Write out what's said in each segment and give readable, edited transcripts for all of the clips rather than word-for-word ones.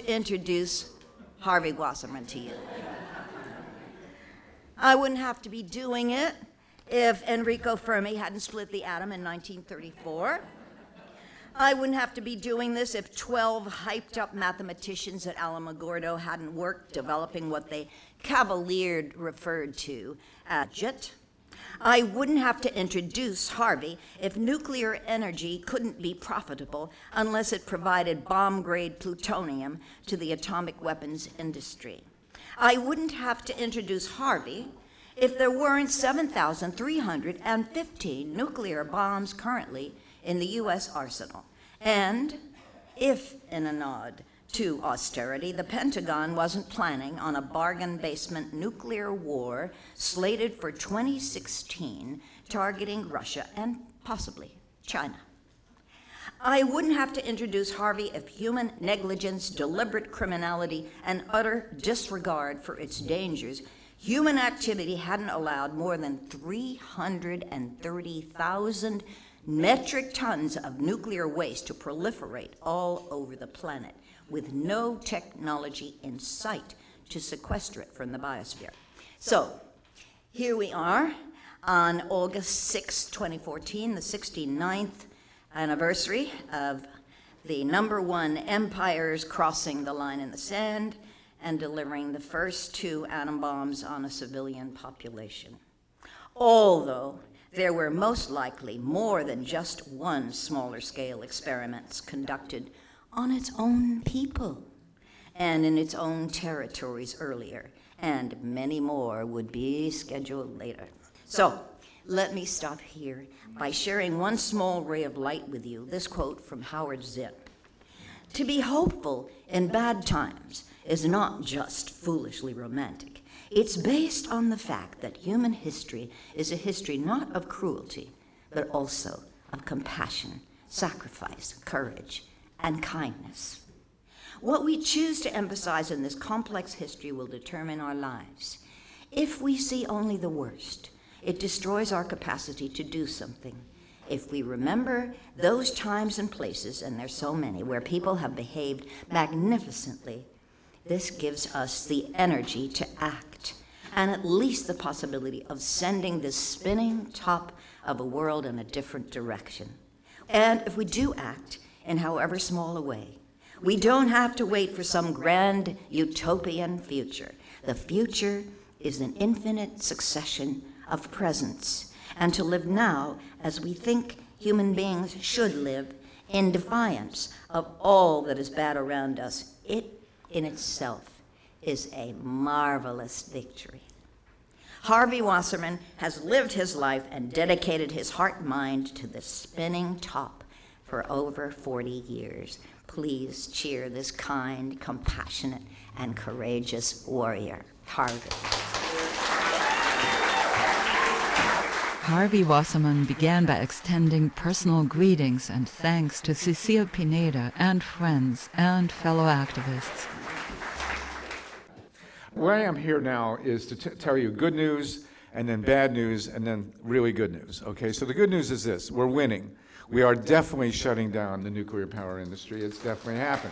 to introduce Harvey Wasserman to you. I wouldn't have to be doing it if Enrico Fermi hadn't split the atom in 1934. I wouldn't have to be doing this if 12 hyped-up mathematicians at Alamogordo hadn't worked developing what they cavaliered referred to as JIT. I wouldn't have to introduce Harvey if nuclear energy couldn't be profitable unless it provided bomb-grade plutonium to the atomic weapons industry. I wouldn't have to introduce Harvey if there weren't 7,315 nuclear bombs currently in the U.S. arsenal. And if, in a nod to austerity, the Pentagon wasn't planning on a bargain basement nuclear war slated for 2016 targeting Russia and possibly China. I wouldn't have to introduce Harvey if human negligence, deliberate criminality, and utter disregard for its dangers, human activity hadn't allowed more than 330,000 metric tons of nuclear waste to proliferate all over the planet, with no technology in sight to sequester it from the biosphere. So, here we are on August 6, 2014, the 69th anniversary of the #1 empires crossing the line in the sand and delivering the first 2 atom bombs on a civilian population. Although there were most likely more than just one smaller scale experiments conducted on its own people and in its own territories earlier, and many more would be scheduled later. So, let me stop here by sharing one small ray of light with you, this quote from Howard Zinn. To be hopeful in bad times is not just foolishly romantic. It's based on the fact that human history is a history not of cruelty, but also of compassion, sacrifice, courage, and kindness. What we choose to emphasize in this complex history will determine our lives. If we see only the worst, it destroys our capacity to do something. If we remember those times and places, and there's so many, where people have behaved magnificently, this gives us the energy to act, and at least the possibility of sending this spinning top of a world in a different direction. And if we do act, in however small a way, we don't have to wait for some grand utopian future. The future is an infinite succession of presents, and to live now as we think human beings should live, in defiance of all that is bad around us, it in itself is a marvelous victory. Harvey Wasserman has lived his life and dedicated his heart and mind to the spinning top for over 40 years. Please cheer this kind, compassionate, and courageous warrior, Harvey. Harvey Wasserman began by extending personal greetings and thanks to Cecile Pineda and friends and fellow activists. Why I'm here now is to tell you good news, and then bad news, and then really good news. Okay, so the good news is this: we're winning. We are definitely shutting down the nuclear power industry. It's definitely happening.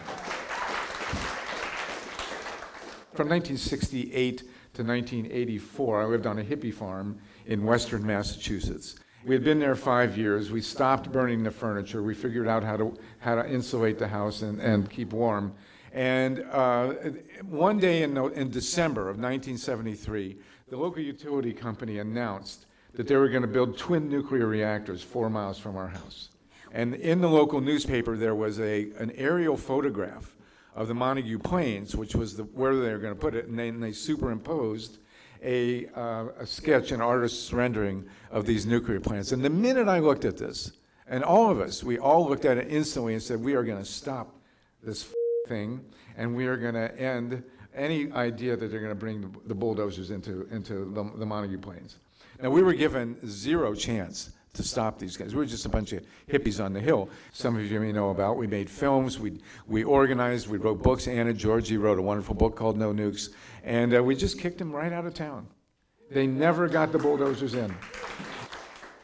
From 1968 to 1984, I lived on a hippie farm in western Massachusetts. We had been there 5 years. We stopped burning the furniture. We figured out how to insulate the house and keep warm. And one day in December of 1973, the local utility company announced that they were going to build twin nuclear reactors 4 miles from our house. And in the local newspaper, there was an aerial photograph of the Montague Plains, which was where they were going to put it, and then they superimposed a sketch, an artist's rendering of these nuclear plants. And the minute I looked at this, and all of us, we all looked at it instantly and said, we are going to stop this thing, and we are going to end any idea that they're going to bring the bulldozers into the Montague Plains. Now, we were given zero chance to stop these guys. We were just a bunch of hippies on the hill. Some of you may know about. We made films. We organized. We wrote books. Anna Georgi wrote a wonderful book called No Nukes, and we just kicked them right out of town. They never got the bulldozers in.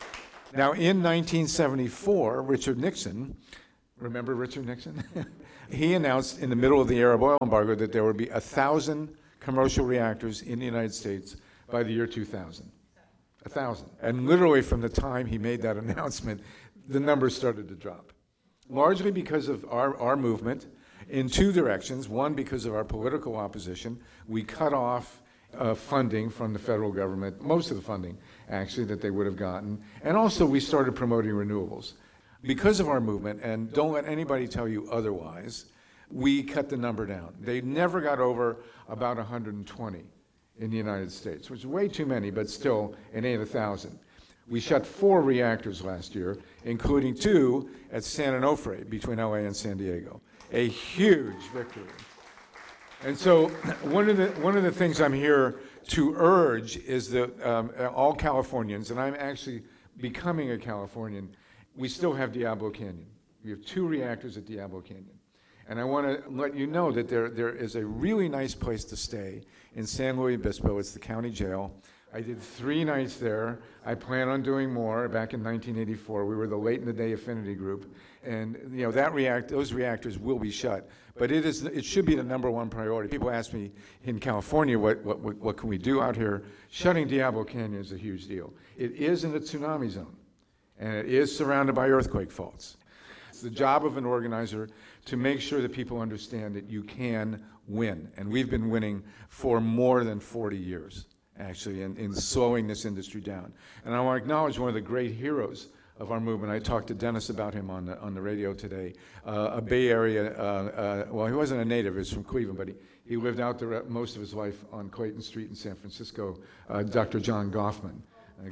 Now, in 1974, Richard Nixon, remember Richard Nixon? he announced in the middle of the Arab oil embargo that there would be 1,000 commercial reactors in the United States by the year 2000. 1,000. And literally from the time he made that announcement, the numbers started to drop. Largely because of our movement in two directions. One, because of our political opposition. We cut off funding from the federal government, most of the funding, actually, that they would have gotten. And also, we started promoting renewables. Because of our movement, and don't let anybody tell you otherwise, we cut the number down. They never got over about 120 in the United States, which is way too many, but still, it ain't 1,000. We shut 4 reactors last year, including 2 at San Onofre between LA and San Diego. A huge victory. And so one of the things I'm here to urge is that all Californians, and I'm actually becoming a Californian, we still have Diablo Canyon. We have 2 reactors at Diablo Canyon. And I want to let you know that there is a really nice place to stay in San Luis Obispo. It's the county jail. I did 3 nights there. I plan on doing more. Back in 1984, we were the late in the day affinity group. And you know, those reactors will be shut. But it should be the #1 priority. People ask me in California, what can we do out here? Shutting Diablo Canyon is a huge deal. It is in a tsunami zone, and it is surrounded by earthquake faults. It's the job of an organizer to make sure that people understand that you can win. And we've been winning for more than 40 years, actually, in slowing this industry down. And I want to acknowledge one of the great heroes of our movement. I talked to Dennis about him on the radio today. A Bay Area, well, he wasn't a native, he was from Cleveland, but he lived out there most of his life on Clayton Street in San Francisco, Dr. John Goffman.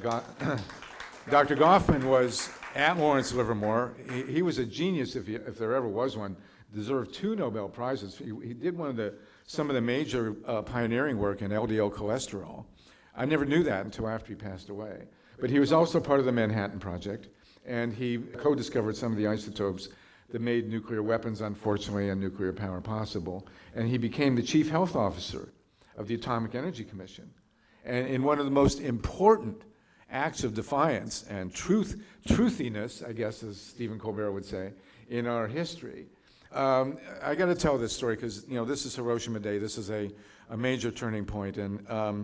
Dr. Goffman was at Lawrence Livermore. He was a genius, if there ever was one. Deserved 2 Nobel Prizes. He did some of the major pioneering work in LDL cholesterol. I never knew that until after he passed away. But he was also part of the Manhattan Project, and he co-discovered some of the isotopes that made nuclear weapons, unfortunately, and nuclear power possible. And he became the chief health officer of the Atomic Energy Commission. And in one of the most important acts of defiance and truthiness, I guess, as Stephen Colbert would say, in our history. I got to tell this story because this is Hiroshima Day. This is a major turning point, and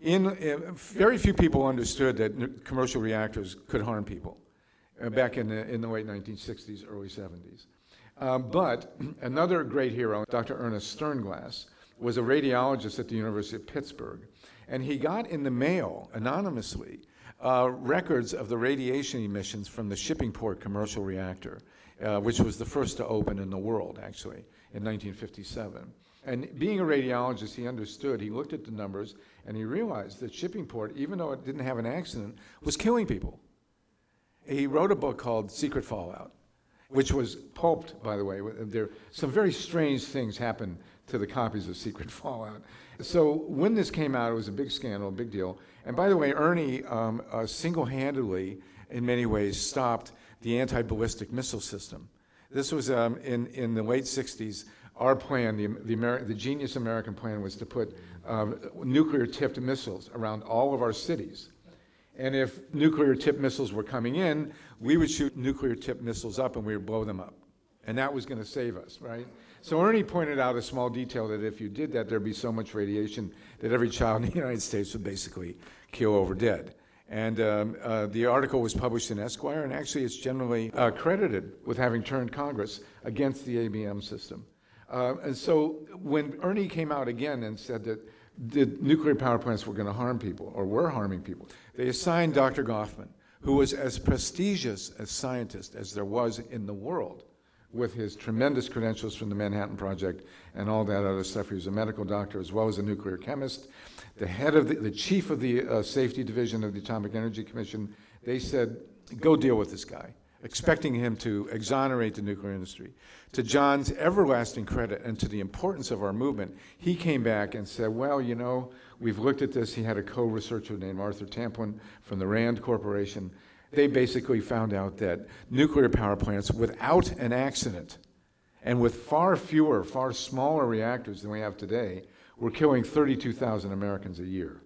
very few people understood that commercial reactors could harm people back in the late 1960s, early 70s. But another great hero, Dr. Ernest Sternglass, was a radiologist at the University of Pittsburgh, and he got in the mail anonymously records of the radiation emissions from the Shippingport commercial reactor, which was the first to open in the world, actually, in 1957. And being a radiologist, he understood, he looked at the numbers, and he realized that Shippingport, even though it didn't have an accident, was killing people. He wrote a book called Secret Fallout, which was pulped, by the way. Some very strange things happened to the copies of Secret Fallout. So when this came out, it was a big scandal, a big deal. And by the way, Ernie single-handedly, in many ways, stopped the anti-ballistic missile system. This was in the late 60s. Our plan, the genius American plan, was to put nuclear-tipped missiles around all of our cities. And if nuclear-tipped missiles were coming in, we would shoot nuclear-tipped missiles up and we would blow them up. And that was going to save us, right? So Ernie pointed out a small detail that if you did that, there'd be so much radiation that every child in the United States would basically keel over dead. And the article was published in Esquire, and actually it's generally credited with having turned Congress against the ABM system. And so when Ernie came out again and said that the nuclear power plants were going to harm people, or were harming people, they assigned Dr. Goffman, who was as prestigious a scientist as there was in the world, with his tremendous credentials from the Manhattan Project and all that other stuff. He was a medical doctor as well as a nuclear chemist. The head of the chief of the safety division of the Atomic Energy Commission, they said, go deal with this guy, expecting him to exonerate the nuclear industry. To John's everlasting credit and to the importance of our movement, he came back and said, well, we've looked at this. He had a co-researcher named Arthur Tamplin from the RAND Corporation. They basically found out that nuclear power plants without an accident and with far fewer, far smaller reactors than we have today were killing 32,000 Americans a year.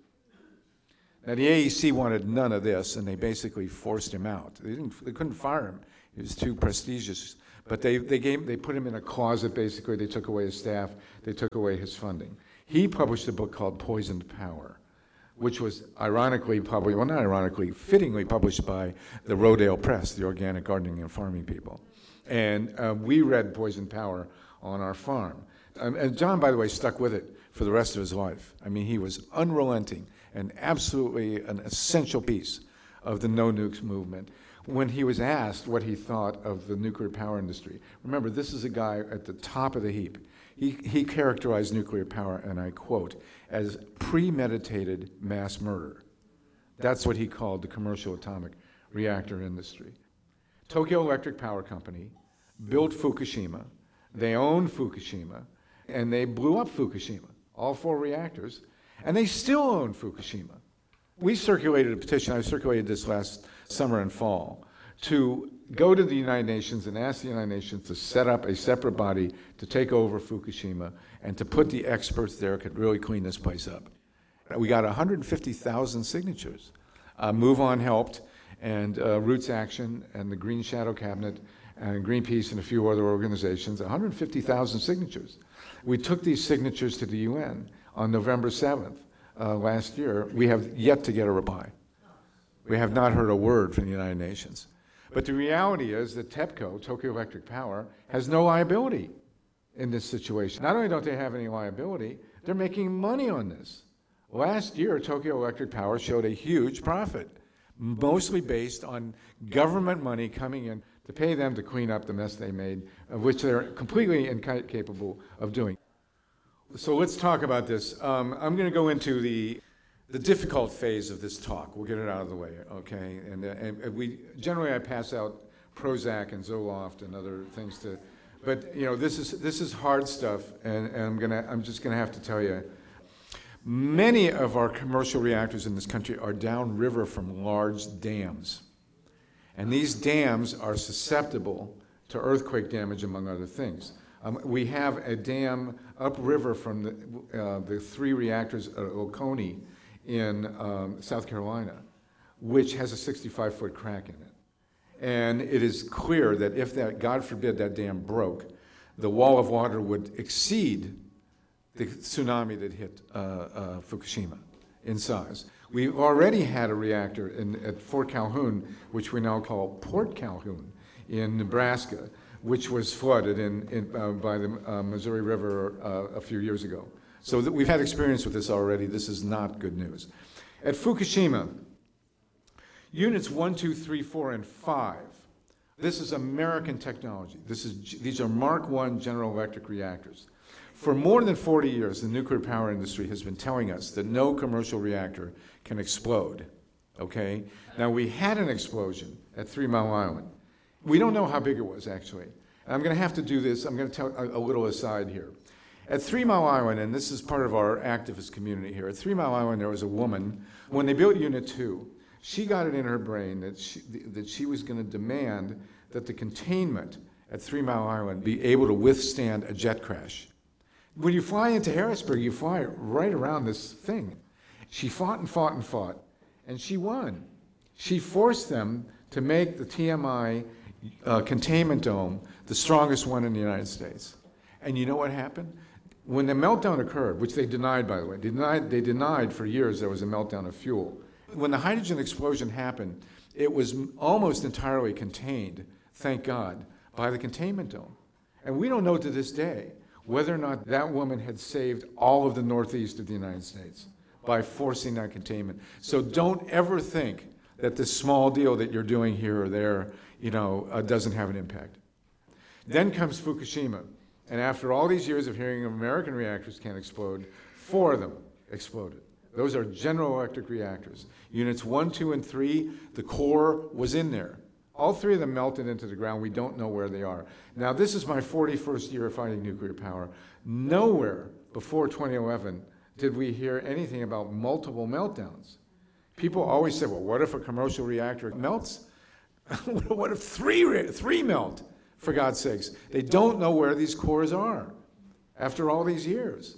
Now, the AEC wanted none of this, and they basically forced him out. They couldn't fire him. He was too prestigious. But they put him in a closet, basically. They took away his staff. They took away his funding. He published a book called Poisoned Power, which was fittingly published by the Rodale Press, the organic gardening and farming people. And we read Poisoned Power on our farm. And John, by the way, stuck with it for the rest of his life. I mean, he was unrelenting and absolutely an essential piece of the no nukes movement. When he was asked what he thought of the nuclear power industry, remember, this is a guy at the top of the heap. He characterized nuclear power, and I quote, as premeditated mass murder. That's what he called the commercial atomic reactor industry. Tokyo Electric Power Company built Fukushima. They owned Fukushima, and they blew up Fukushima, all 4 reactors, and they still own Fukushima. We circulated a petition, I circulated this last summer and fall, to go to the United Nations and ask the United Nations to set up a separate body to take over Fukushima and to put the experts there who could really clean this place up. We got 150,000 signatures. Move On helped, and Roots Action and the Green Shadow Cabinet and Greenpeace and a few other organizations, 150,000 signatures. We took these signatures to the UN on November 7th last year. We have yet to get a reply. We have not heard a word from the United Nations. But the reality is that TEPCO, Tokyo Electric Power, has no liability in this situation. Not only don't they have any liability, they're making money on this. Last year, Tokyo Electric Power showed a huge profit, mostly based on government money coming in to pay them to clean up the mess they made, of which they're completely incapable of doing. So let's talk about this. I'm going to go into the difficult phase of this talk. We'll get it out of the way, okay? And we generally I pass out Prozac and Zoloft and other things to, but you know this is hard stuff, and I'm just gonna have to tell you, many of our commercial reactors in this country are downriver from large dams, and these dams are susceptible to earthquake damage, among other things. We have a dam upriver from the 3 reactors at Oconee in South Carolina, which has a 65-foot crack in it. And it is clear that if that, God forbid, that dam broke, the wall of water would exceed the tsunami that hit Fukushima in size. We already had a reactor at Fort Calhoun, which we now call Port Calhoun in Nebraska, which was flooded by the Missouri River a few years ago. So we've had experience with this already. This is not good news. At Fukushima, units 1, 2, 3, 4, and 5, this is American technology. These are Mark I General Electric reactors. For more than 40 years, the nuclear power industry has been telling us that no commercial reactor can explode, okay? Now, we had an explosion at 3 Mile Island. We don't know how big it was, actually. And I'm going to have to do this. I'm going to tell a little aside here. At 3 Mile Island, and this is part of our activist community here, at 3 Mile Island there was a woman, when they built Unit 2, she got it in her brain that she was going to demand that the containment at 3 Mile Island be able to withstand a jet crash. When you fly into Harrisburg, you fly right around this thing. She fought and fought and fought, and she won. She forced them to make the TMI containment dome the strongest one in the United States. And you know what happened? When the meltdown occurred, which they denied, by the way, they denied for years there was a meltdown of fuel. When the hydrogen explosion happened, it was almost entirely contained, thank God, by the containment dome. And we don't know to this day whether or not that woman had saved all of the northeast of the United States by forcing that containment. So don't ever think that this small deal that you're doing here or there, doesn't have an impact. Then comes Fukushima. And after all these years of hearing American reactors can't explode, 4 of them exploded. Those are General Electric reactors. Units 1, 2, and 3, the core was in there. All 3 of them melted into the ground. We don't know where they are. Now, this is my 41st year of fighting nuclear power. Nowhere before 2011 did we hear anything about multiple meltdowns. People always say, well, what if a commercial reactor melts? What if 3 melt? For God's sakes. They don't know where these cores are after all these years.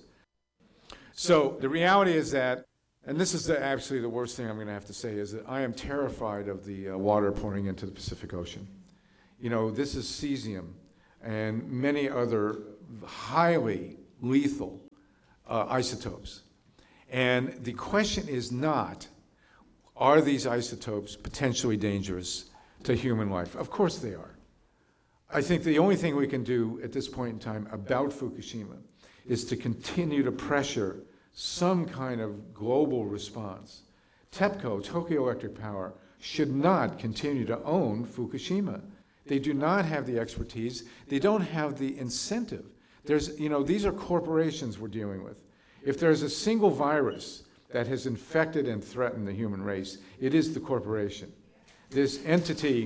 So the reality is that, and this is actually the worst thing I'm going to have to say, is that I am terrified of the water pouring into the Pacific Ocean. This is cesium. and many other highly lethal isotopes. And the question is not, are these isotopes potentially dangerous to human life? Of course they are. I think the only thing we can do at this point in time about Fukushima is to continue to pressure some kind of global response. TEPCO, Tokyo Electric Power, should not continue to own Fukushima. They do not have the expertise. They don't have the incentive. These are corporations we're dealing with. If there's a single virus that has infected and threatened the human race, it is the corporation. This entity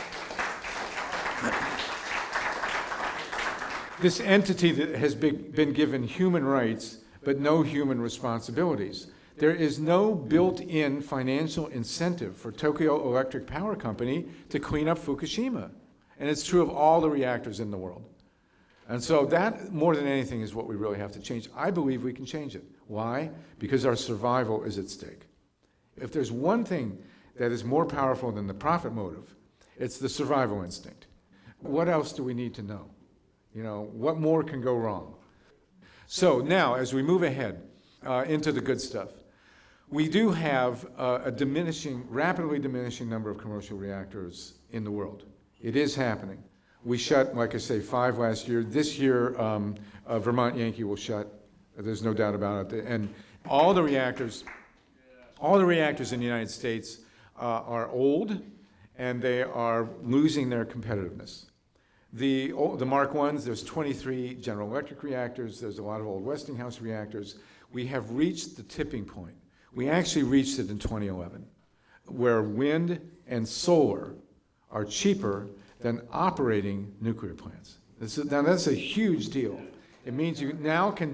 that has been given human rights but no human responsibilities. There is no built-in financial incentive for Tokyo Electric Power Company to clean up Fukushima. And it's true of all the reactors in the world. And so that, more than anything, is what we really have to change. I believe we can change it. Why? Because our survival is at stake. If there's one thing that is more powerful than the profit motive, it's the survival instinct. What else do we need to know? What more can go wrong? So now, as we move ahead into the good stuff, we do have a rapidly diminishing number of commercial reactors in the world. It is happening. We shut, like I say, 5 last year. This year, Vermont Yankee will shut. There's no doubt about it. And all the reactors in the United States are old, and they are losing their competitiveness. The Mark I's, there's 23 General Electric reactors. There's a lot of old Westinghouse reactors. We have reached the tipping point. We actually reached it in 2011, where wind and solar are cheaper than operating nuclear plants. Now that's a huge deal. It means you now can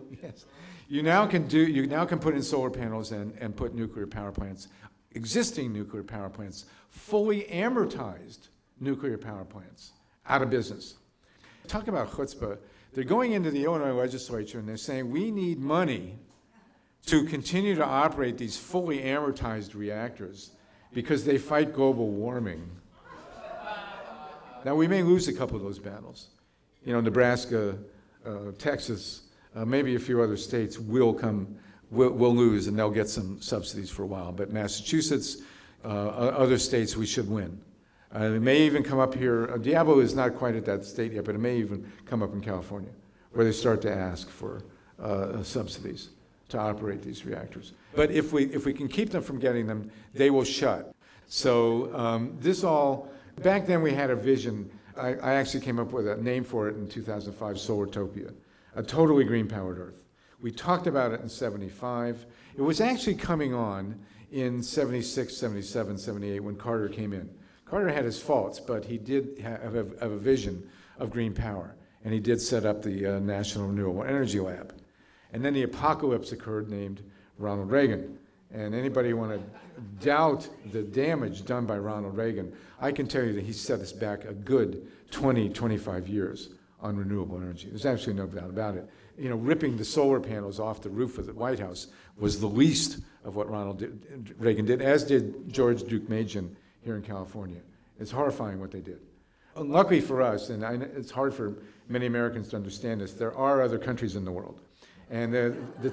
put in solar panels and put nuclear power plants, existing nuclear power plants, fully amortized nuclear power plants, out of business. Talk about chutzpah. They're going into the Illinois legislature and they're saying we need money to continue to operate these fully amortized reactors because they fight global warming. Now, we may lose a couple of those battles. Nebraska, Texas, maybe a few other states will lose, and they'll get some subsidies for a while. But Massachusetts, other states, we should win. It may even come up here. Diablo is not quite at that state yet, but it may even come up in California, where they start to ask for subsidies to operate these reactors. But if we can keep them from getting them, they will shut. So back then we had a vision. I actually came up with a name for it in 2005, Solartopia, a totally green-powered Earth. We talked about it in 75. It was actually coming on in 76, 77, 78 when Carter came in. Carter had his faults, but he did have a vision of green power, and he did set up the National Renewable Energy Lab. And then the apocalypse occurred named Ronald Reagan. And anybody want to doubt the damage done by Ronald Reagan, I can tell you that he set us back a good 20, 25 years on renewable energy. There's absolutely no doubt about it. Ripping the solar panels off the roof of the White House was the least of what Ronald Reagan did, as did George Deukmejian here in California. It's horrifying what they did. Luckily for us, and it's hard for many Americans to understand this, there are other countries in the world. And the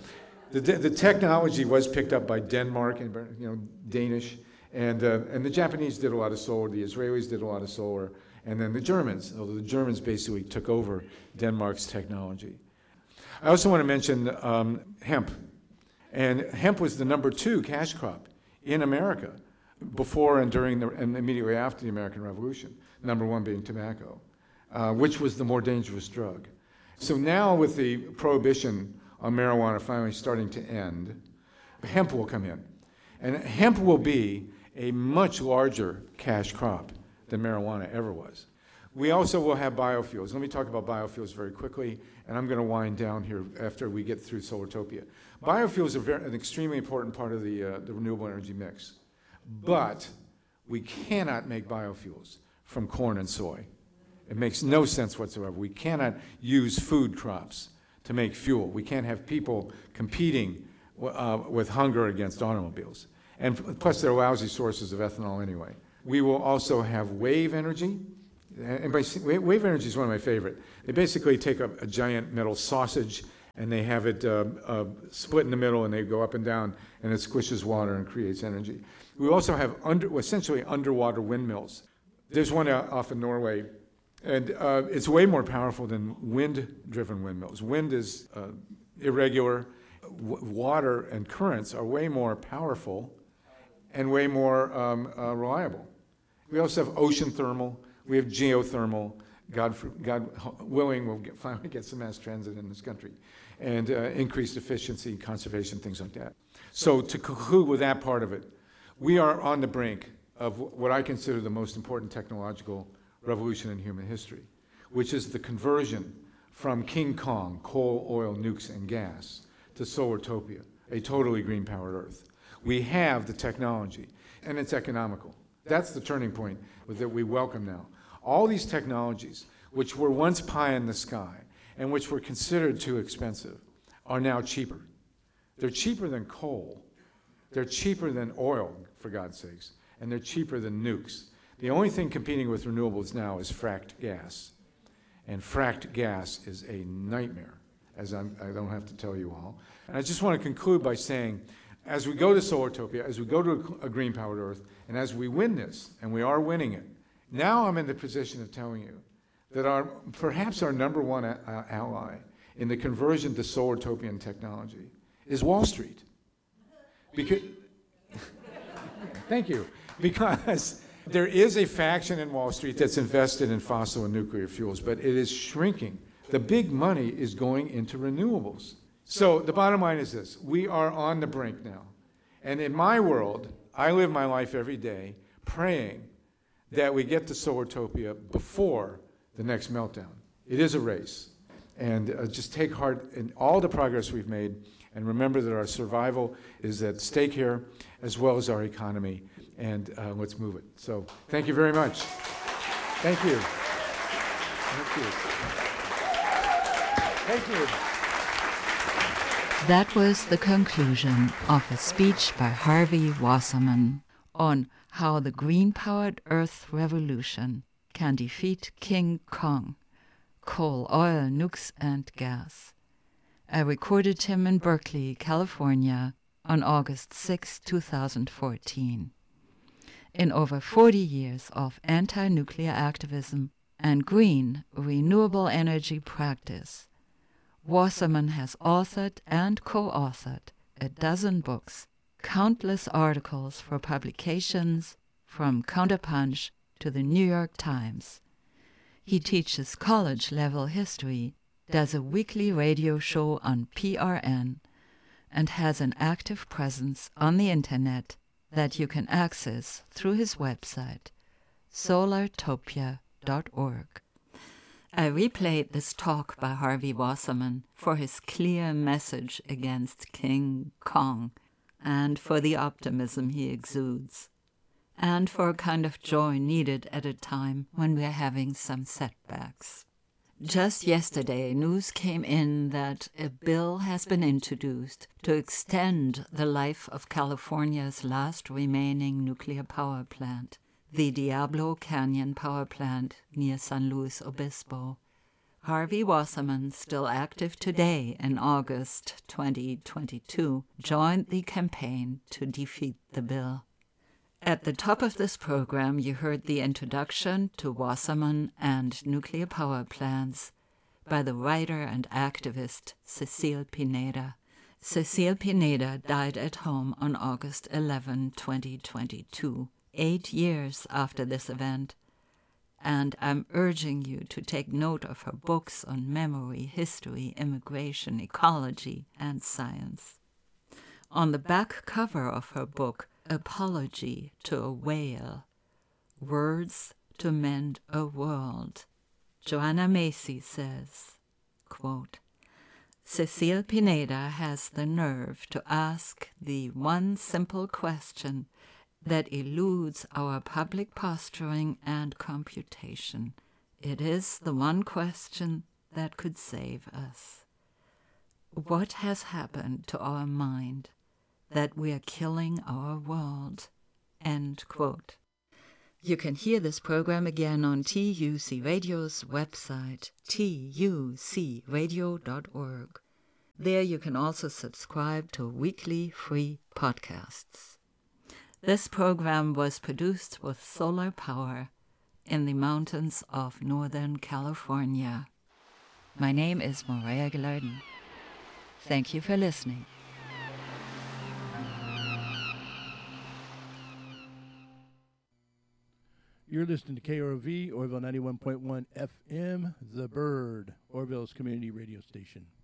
technology was picked up by Denmark and Danish, and the Japanese did a lot of solar, the Israelis did a lot of solar, and then the Germans, although the Germans basically took over Denmark's technology. I also want to mention hemp. And hemp was the number 2 cash crop in America before and during and immediately after the American Revolution, number 1 being tobacco, which was the more dangerous drug. So now with the prohibition on marijuana finally starting to end, hemp will come in. And hemp will be a much larger cash crop than marijuana ever was. We also will have biofuels. Let me talk about biofuels very quickly, and I'm going to wind down here after we get through Solartopia. Biofuels are an extremely important part of the renewable energy mix. But we cannot make biofuels from corn and soy. It makes no sense whatsoever. We cannot use food crops to make fuel. We can't have people competing with hunger against automobiles. And plus, they're lousy sources of ethanol anyway. We will also have wave energy. And wave energy is one of my favorite. They basically take a giant metal sausage and they have it split in the middle, and they go up and down, and it squishes water and creates energy. We also have essentially underwater windmills. There's one off in Norway, and it's way more powerful than wind-driven windmills. Wind is irregular. Water and currents are way more powerful and way more reliable. We also have ocean thermal. We have geothermal. God willing, we'll finally get some mass transit in this country, and increased efficiency, conservation, things like that. So to conclude with that part of it, we are on the brink of what I consider the most important technological revolution in human history, which is the conversion from King Kong, coal, oil, nukes, and gas, to Solartopia, a totally green-powered Earth. We have the technology, and it's economical. That's the turning point that we welcome now. All these technologies, which were once pie in the sky and which were considered too expensive, are now cheaper. They're cheaper than coal. They're cheaper than oil, for God's sakes, and they're cheaper than nukes. The only thing competing with renewables now is fracked gas. And fracked gas is a nightmare, as I don't have to tell you all. And I just want to conclude by saying, as we go to Solartopia, as we go to a green-powered Earth, and as we win this, and we are winning it, now I'm in the position of telling you that perhaps our number one ally in the conversion to Solartopian technology is Wall Street. Because, thank you. Because there is a faction in Wall Street that's invested in fossil and nuclear fuels, but it is shrinking. The big money is going into renewables. So the bottom line is this: we are on the brink now. And in my world, I live my life every day praying that we get to Solartopia before the next meltdown. It is a race. And just take heart in all the progress we've made, and remember that our survival is at stake here, as well as our economy, and let's move it. So thank you very much. Thank you. Thank you. Thank you. That was the conclusion of a speech by Harvey Wasserman on how the green-powered Earth revolution can defeat King Kong, coal, oil, nukes, and gas. I recorded him in Berkeley, California, on August 6, 2014. In over 40 years of anti-nuclear activism and green, renewable energy practice, Wasserman has authored and co-authored a dozen books, countless articles for publications, from Counterpunch to the New York Times. He teaches college-level history, does a weekly radio show on PRN, and has an active presence on the internet that you can access through his website, solartopia.org. I replayed this talk by Harvey Wasserman for his clear message against King Kong, and for the optimism he exudes, and for a kind of joy needed at a time when we're having some setbacks. Just yesterday, news came in that a bill has been introduced to extend the life of California's last remaining nuclear power plant, the Diablo Canyon Power Plant near San Luis Obispo. Harvey Wasserman, still active today in August 2022, joined the campaign to defeat the bill. At the top of this program, you heard the introduction to Wasserman and nuclear power plants by the writer and activist Cecile Pineda. Cecile Pineda died at home on August 11, 2022, 8 years after this event, and I'm urging you to take note of her books on memory, history, immigration, ecology, and science. On the back cover of her book, Apology to a Whale, Words to Mend a World, Joanna Macy says, quote, Cecile Pineda has the nerve to ask the one simple question that eludes our public posturing and computation. It is the one question that could save us. What has happened to our mind that we are killing our world? End quote. You can hear this program again on TUC Radio's website, tucradio.org. There you can also subscribe to weekly free podcasts. This program was produced with solar power in the mountains of Northern California. My name is Maria Gilardin. Thank you for listening. You're listening to KROV, Orville 91.1 FM, The Bird, Orville's community radio station.